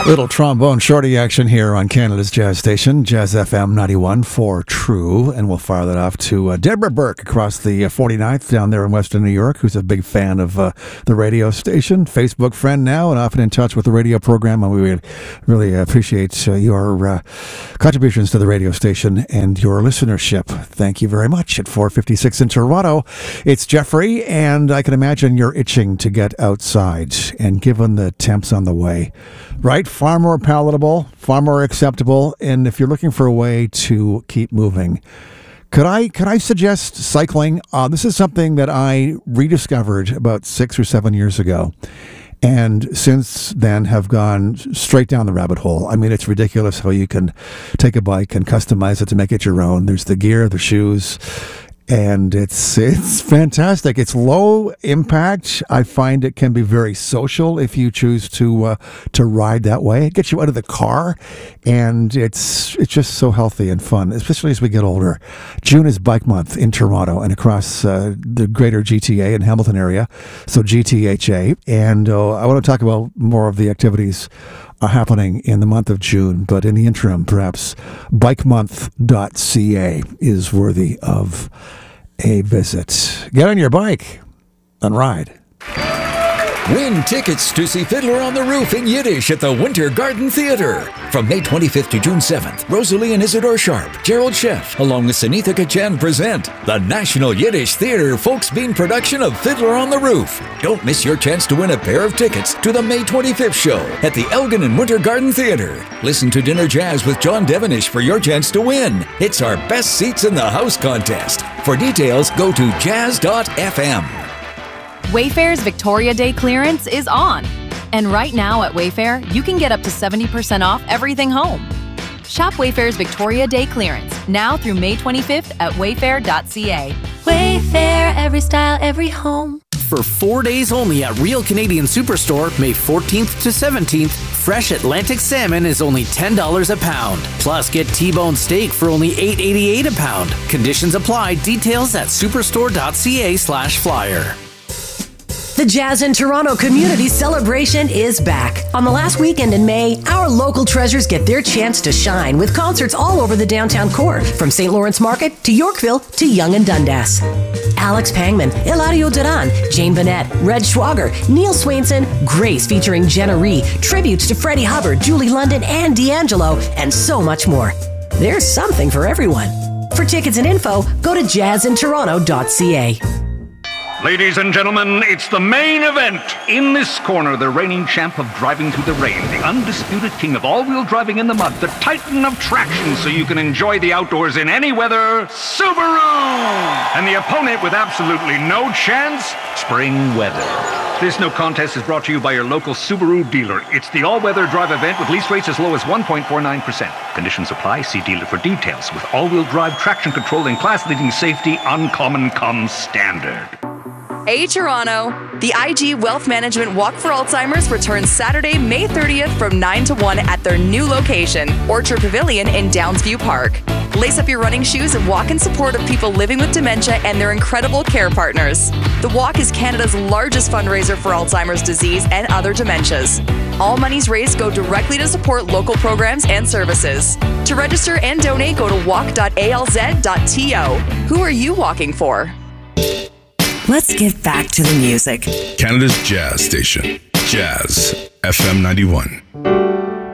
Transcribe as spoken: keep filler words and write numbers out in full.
Little trombone shorty action here on Canada's Jazz Station, Jazz F M ninety-one for True. And we'll fire that off to uh, Deborah Burke across the uh, forty-ninth down there in Western New York, who's a big fan of uh, the radio station, Facebook friend now, and often in touch with the radio program. And we really appreciate uh, your uh, contributions to the radio station and your listenership. Thank you very much. At four fifty-six in Toronto, it's Jeffrey, and I can imagine you're itching to get outside. And given the temps on the way, right? Far more palatable, far more acceptable. And if you're looking for a way to keep moving, could I could I suggest cycling? Uh, this is something that I rediscovered about six or seven years ago. And since then have gone straight down the rabbit hole. I mean, it's ridiculous how you can take a bike and customize it to make it your own. There's the gear, the shoes, and it's it's fantastic. It's low impact. I find it can be very social if you choose to uh, to ride that way. It gets you out of the car, and it's it's just so healthy and fun, especially as we get older. June is Bike Month in Toronto and across uh, the greater G T A and Hamilton area, so G T H A. And uh, I want to talk about more of the activities are happening in the month of June, but in the interim, perhaps bike month dot c a is worthy of a visit. Get on your bike and ride. Win tickets to see Fiddler on the Roof in Yiddish at the Winter Garden Theatre. From May twenty-fifth to June seventh, Rosalie and Isidore Sharp, Gerald Sheff, along with Sunitha Kachan present the National Yiddish Theatre Folksbean production of Fiddler on the Roof. Don't miss your chance to win a pair of tickets to the May twenty-fifth show at the Elgin and Winter Garden Theatre. Listen to Dinner Jazz with John Devonish for your chance to win. It's our Best Seats in the House contest. For details, go to jazz dot f m. Wayfair's Victoria Day clearance is on. And right now at Wayfair, you can get up to seventy percent off everything home. Shop Wayfair's Victoria Day clearance now through May twenty-fifth at wayfair dot c a. Wayfair, every style, every home. For four days only at Real Canadian Superstore, May fourteenth to seventeenth, fresh Atlantic salmon is only ten dollars a pound. Plus, get T-bone steak for only eight eighty-eight a pound. Conditions apply. Details at superstore dot c a slash flyer. The Jazz in Toronto Community Celebration is back. On the last weekend in May, our local treasures get their chance to shine with concerts all over the downtown core, from Saint Lawrence Market to Yorkville to Yonge and Dundas. Alex Pangman, Eladio Duran, Jane Bennett, Red Schwager, Neil Swainson, Grace featuring Jenna Ree, tributes to Freddie Hubbard, Julie London, and D'Angelo, and so much more. There's something for everyone. For tickets and info, go to jazz in toronto dot c a. Ladies and gentlemen, it's the main event. In this corner, the reigning champ of driving through the rain, the undisputed king of all-wheel driving in the mud, the titan of traction so you can enjoy the outdoors in any weather, Subaru! And the opponent with absolutely no chance, spring weather. This no contest is brought to you by your local Subaru dealer. It's the all-weather drive event with lease rates as low as one point four nine percent. Conditions apply. See dealer for details. With all-wheel drive traction control and class-leading safety, uncommon comes standard. Hey Toronto! The I G Wealth Management Walk for Alzheimer's returns Saturday, May thirtieth from nine to one at their new location, Orchard Pavilion in Downsview Park. Lace up your running shoes and walk in support of people living with dementia and their incredible care partners. The walk is Canada's largest fundraiser for Alzheimer's disease and other dementias. All monies raised go directly to support local programs and services. To register and donate, go to walk dot a l z dot t o. Who are you walking for? Let's get back to the music. Canada's Jazz Station, Jazz F M ninety-one.